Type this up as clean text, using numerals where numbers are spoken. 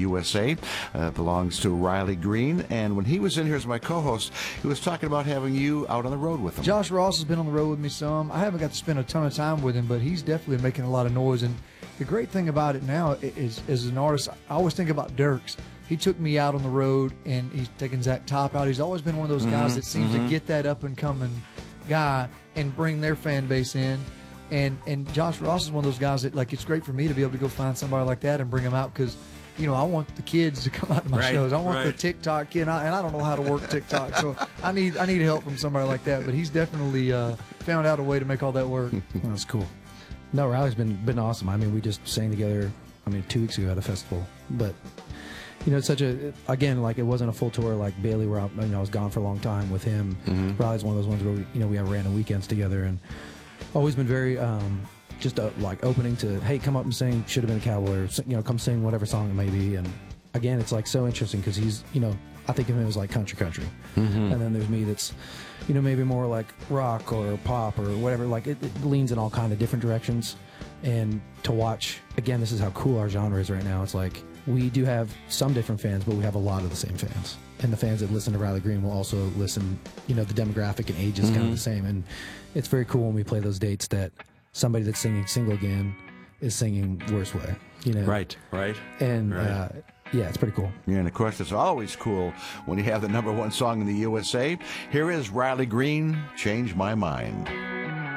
USA. Belongs to Riley Green. And when he was in here as my co-host, he was talking about having you out on the road with him. Josh Ross has been on the road with me some. I haven't got to spend a ton of time with him, but he's definitely making a lot of noise. And the great thing about it now is, as an artist, I always think about Dierks. He took me out on the road, and he's taking Zach Top out. He's always been one of those guys that seems to get that up-and-coming guy and bring their fan base in. And Josh Ross is one of those guys that, like, it's great for me to be able to go find somebody like that and bring them out because, you know, I want the kids to come out to my shows. I want the TikTok kid, and I don't know how to work TikTok, so I need help from somebody like that. But he's definitely found out a way to make all that work. That's cool. No, Riley's been awesome. I mean, we just sang together, 2 weeks ago at a festival. But, you know, it's such a, again, like, it wasn't a full tour like Bailey where I was gone for a long time with him. Riley's one of those ones where, we have random weekends together, and always been very like opening to, hey, come up and sing Should Have Been a Cowboy, or, come sing whatever song it may be. And again, it's like so interesting because he's, I think of him as like country. And then there's me that's, maybe more like rock or pop or whatever. Like it leans in all kind of different directions. And to watch, again, this is how cool our genre is right now. It's like we do have some different fans, but we have a lot of the same fans. And the fans that listen to Riley Green will also listen, the demographic and age is kind of the same. And it's very cool when we play those dates that somebody that's singing Single Again is singing Worst Way. Right. And yeah, it's pretty cool. Yeah, and of course, it's always cool when you have the #1 song in the USA. Here is Riley Green, Change My Mind.